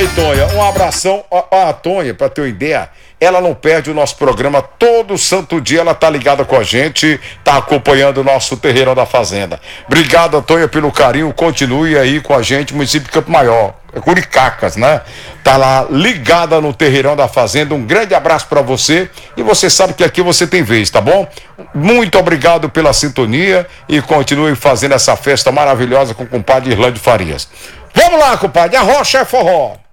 aí, Tonha, um abração. A Tonha, pra ter uma ideia, ela não perde o nosso programa todo santo dia, ela tá ligada com a gente, tá acompanhando o nosso Terreirão da Fazenda. Obrigado, Tonha, pelo carinho, continue aí com a gente, município de Campo Maior, Curicacas, né? Tá lá ligada no Terreirão da Fazenda, um grande abraço pra você, e você sabe que aqui você tem vez, tá bom? Muito obrigado pela sintonia e continue fazendo essa festa maravilhosa com o compadre Irlande Farias. Vamos lá, compadre, a rocha é forró.